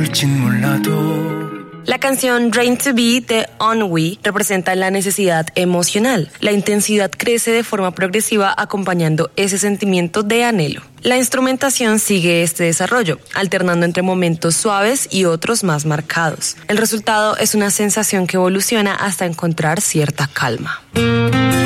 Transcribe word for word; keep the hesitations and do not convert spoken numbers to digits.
뭘진 몰라도. La canción Rain to Be de Onwe representa la necesidad emocional. La intensidad crece de forma progresiva acompañando ese sentimiento de anhelo. La instrumentación sigue este desarrollo, alternando entre momentos suaves y otros más marcados. El resultado es una sensación que evoluciona hasta encontrar cierta calma.